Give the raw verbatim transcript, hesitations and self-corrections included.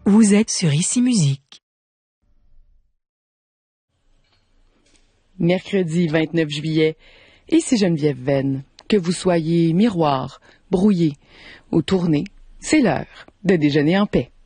Vous êtes sur Ici Musique. Mercredi vingt-neuf juillet, ici Geneviève Venn. Que vous soyez miroir, brouillé ou tourné, c'est l'heure de déjeuner en paix.